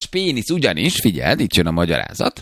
pénisz ugyanis, figyeld, itt jön a magyarázat,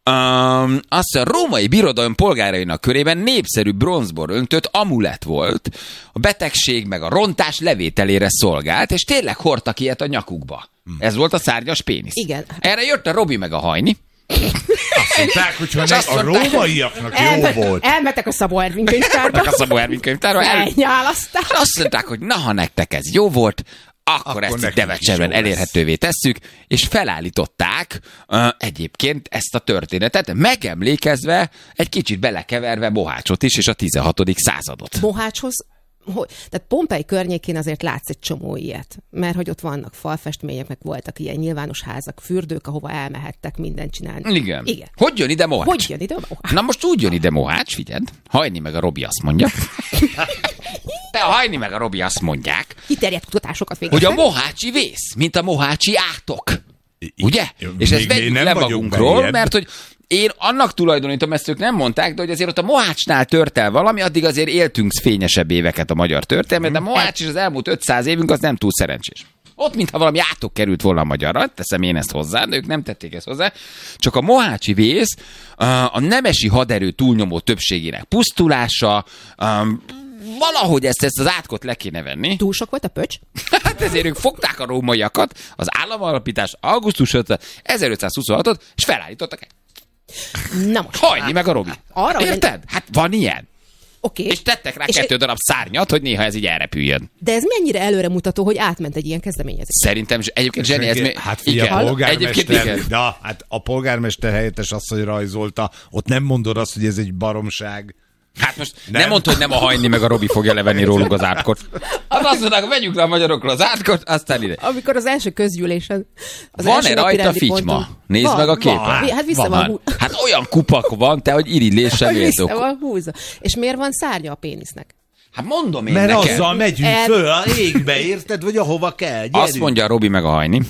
azt a római birodalom polgárainak körében népszerű bronzbor öntött amulett volt, a betegség meg a rontás levételére szolgált, és tényleg hordtak ilyet a nyakukba. Ez volt a szárnyas pénisz. Igen. Erre jött a Robi meg a Hajni. Azt mondták, hogy a rómaiaknak jó volt. Elmetek a Szabó Ervin könyvtárba. A Szabó Ervin könyvtárba. Elnyálasztál. Azt mondták, hogy na, ha nektek ez jó volt, akkor ezt itt Devecserben elérhetővé tesszük, és felállították egyébként ezt a történetet, megemlékezve, egy kicsit belekeverve Mohácsot is, és a 16. századot. Mohácshoz, tehát Pompei környékén azért látsz egy csomó ilyet, mert hogy ott vannak falfestmények, meg voltak ilyen nyilvános házak, fürdők, ahova elmehettek mindent csinálni. Igen. Hogy jön ide Mohács? Hogy jön ide Mohács? Na most úgy jön ide Mohács, figyeld, Hajni meg a Robi azt mondja. Te a Hajni meg a Robi azt mondják, kiterjedt kutatásokat végeztek, hogy a mohácsi vész, mint a mohácsi átok. Ugye? És ezt vegyük le magunkról, mert hogy én annak tulajdonítom, ezt ők nem mondták, de hogy azért ott a Mohácsnál tört el valami, addig azért éltünk fényesebb éveket a magyar történelmet, de Mohács is az elmúlt 500 évünk az nem túl szerencsés. Ott, mintha valami átok került volna a magyarra, teszem én ezt hozzá, de ők nem tették ezt hozzá. Csak a mohácsi vész, a nemesi haderő túlnyomó többségének pusztulása, valahogy ezt az átkot le kéne venni. Túl sok volt a pöcs? Hát ezért ők fogták a rómaiakat, az államalapítás augusztus 5. 1526-ot, és felállítottak. Na most. Hajni meg a Robi. Arra érted? Hát van ilyen. Okay. És tettek rá 2 darab szárnyat, hogy néha ez így elrepüljön. De ez mennyire előremutató, hogy átment egy ilyen kezdeményezés? Szerintem, és egyébként Zseni, ez még... Hát figyelj, a polgármester, igen. hát a polgármester helyettes azt, hogy rajzolta, ott nem mondod azt, hogy ez egy baromság. Hát most nem mondta, hogy nem a Hajni meg a Robi fogja levenni róluk az átkot. Hát azt mondták, hogy vegyük le a magyarokról az átkot, aztán ide. Amikor az első közgyűlésen... Van-e rajta figyma? Nézd meg a képet. Hát vissza van. Hát olyan kupak van, te, hogy irigylésre méltók. Vissza van húzva. És miért van szárnya a pénisznek? Hát mondom én mert neked. Mert azzal megyünk föl a égbe, érted? Vagy ahova kell. Gyerünk. Azt mondja a Robi meg a Hajni.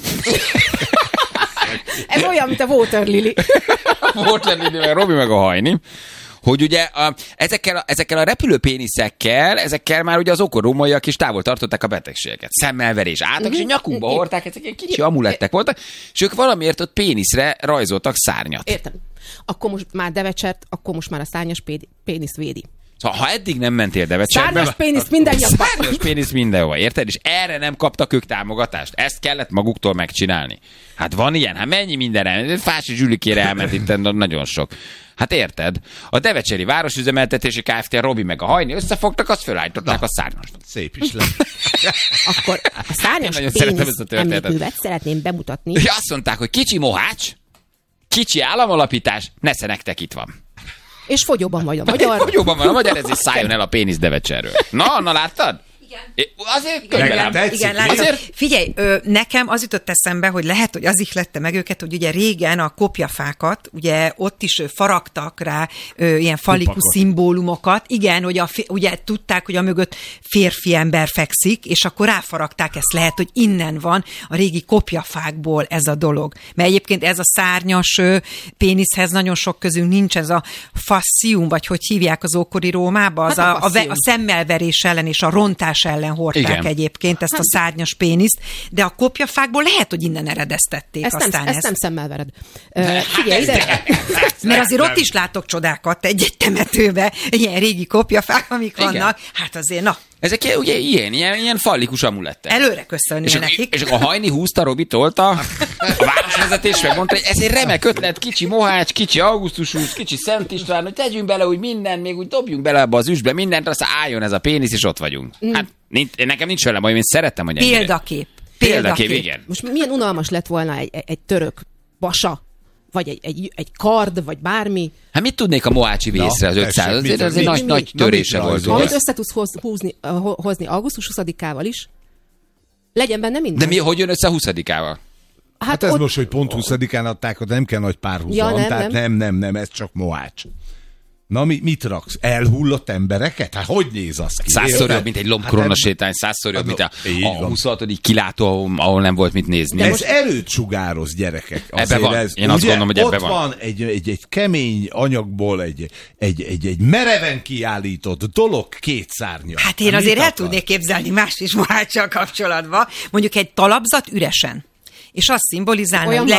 Ez olyan, mint a Water Lily. Water Lily meg a Robi meg a Hajni. Hogy ugye ezekkel a repülőpéniszekkel, ezekkel már ugye az okorómaiak is távol tartották a betegségeket. Szemmelverés álltak, és a nyakukba hordták, ezek ilyen kicsi amulettek voltak, és ők valamiért ott péniszre rajzoltak szárnyat. Értem. Akkor most már Devecsert, akkor most már a szárnyas pénisz védi. Szóval, ha eddig nem mentél Devecserbe... Szárnyas pénisz mindenhol. Szárnyas pénisz mindenhol, érted? És erre nem kaptak ők támogatást. Ezt kellett maguktól megcsinálni. Hát van ilyen? Hát mennyi mindenre? Fási Zsülikére elment itt nagyon sok. Hát érted? A Devecseri Városüzemeltetési Kft. A Robi meg a Hajni összefogtak, azt fölállították a szárnyast. Szép is lett. Akkor a szárnyas pénisz emlékművet szeretném bemutatni. És azt mondták, hogy kicsi Mohács, kicsi államalapítás, nesze nektek itt van. És fogyóban vagy a magyar. Fogyóban van a magyar, ezért szálljon el a pénisz Devecserről. Na, láttad? Igen. Azért könyvelem. Igen, azért... Figyelj, nekem az jutott eszembe, hogy lehet, hogy az ihlette meg őket, hogy ugye régen a kopjafákat, ugye ott is faragtak rá ilyen falikus szimbólumokat. Igen, hogy ugye tudták, hogy a mögött férfi ember fekszik, és akkor ráfaragták, ezt lehet, hogy innen van a régi kopjafákból ez a dolog. Mert egyébként ez a szárnyas péniszhez nagyon sok közünk nincs, ez a fascium, vagy hogy hívják az ókori Rómába, az hát a szemmelverés ellen és a rontás ellen hordták egyébként ezt a szárnyas péniszt, de a kopjafákból lehet, hogy innen eredeztették. Ezt nem szemmel vered. Figyelj ide! Mert azért ott is látok csodákat egy temetőbe, ilyen régi kopjafák, amik vannak. Hát azért, na. Ezek ugye ilyen fallikus amulettek. Előre köszönni nekik. És a Hajni húzta, Robi tolta, a városvezetés megmondta, hogy ez egy remek ötlet, kicsi Mohács, kicsi Augusztus húsz, kicsi Szent István, hogy tegyünk bele úgy mindent, még úgy dobjunk bele abba az üsbe mindent, aztán álljon ez a pénisz, és ott vagyunk. Hát nekem nincs vele baj, én szerettem, hogy ennyire. Példakép, igen. Most milyen unalmas lett volna egy török basa, vagy egy kard, vagy bármi. Hát mit tudnék a mohácsi vészre az 500? Ez egy nagy törése volt. Amit össze tudsz hozni augusztus 20-ával is, legyen benne minden. De mi, hogy jön össze 20-ával? Hát ez most, hogy pont 20-án adták, nem kell nagy párhuzam, tehát nem, ez csak Mohács. Na, mit raksz? Elhullott embereket? Hát hogy néz az ki? 100-szor jobb, mint egy lombkorona sétány, 100-szor jobb, mint a 26. kilátó, ahol nem volt mit nézni. De ez erőt sugároz, gyerekek. Ebben van. Én azt gondolom, hogy ebben van. Ott van egy kemény anyagból egy mereven kiállított dolog, 2 szárnya. Hát én azért el tudnék képzelni más is Moháccsal kapcsolatban. Mondjuk egy talapzat üresen. És azt szimbolizálna, hogy